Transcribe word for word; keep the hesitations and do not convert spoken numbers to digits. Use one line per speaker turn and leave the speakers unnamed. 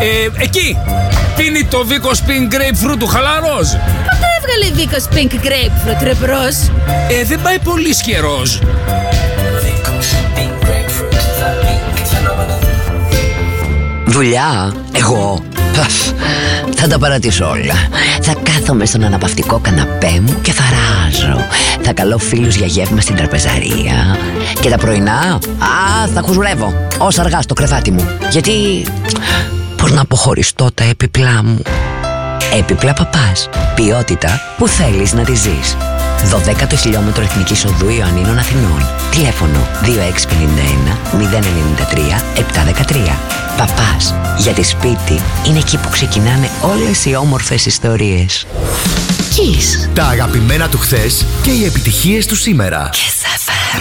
Ε, εκεί πίνει το Vicos Pink Grapefruit του χαλαρός.
Πότε έβγαλε Vicos Pink Grapefruit ρε μπρος?
Ε, δεν πάει πολύ καιρός.
Δουλειά, εγώ θα τα παρατήσω όλα. Θα κάθομαι στον αναπαυτικό καναπέ μου και θα ράζω. Θα καλώ φίλους για γεύμα στην τραπεζαρία. Και τα πρωινά, α, θα χουζουρεύω ως αργά στο κρεβάτι μου. Γιατί, πώς να αποχωριστώ τα έπιπλά μου. Έπιπλα Παπάς. Ποιότητα που θέλεις να τη ζεις. δωδέκατο χιλιόμετρο Εθνικής Οδού Ιωαννίνων Αθηνών. Τηλέφωνο δύο έξι πέντε ένα μηδέν εννιά τρία επτά ένα τρία. Παπάς. Γιατί σπίτι είναι εκεί που ξεκινάνε όλες οι όμορφες ιστορίες. Kiss.
Τα αγαπημένα του χθες και οι επιτυχίες του σήμερα.
Kiss εφ εμ.